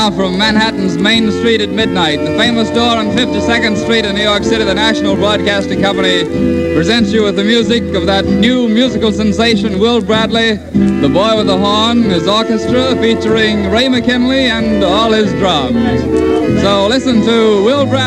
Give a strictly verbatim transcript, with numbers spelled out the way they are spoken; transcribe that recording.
Now from Manhattan's Main Street at midnight, the famous store on fifty-second Street in New York City, the National Broadcasting Company presents you with the music of that new musical sensation, Will Bradley, the boy with the horn, his orchestra featuring Ray McKinley and all his drums. So listen to Will Bradley.